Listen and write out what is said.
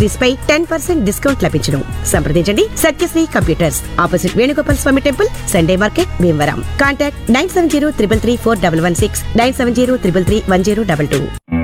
Accessories పై 10% discount లభించును. సంప్రదించండి Satyasri computers, opposite Venugopal స్వామి temple, Sunday market, Bhimavaram. Contact 9703334116, 9703331022.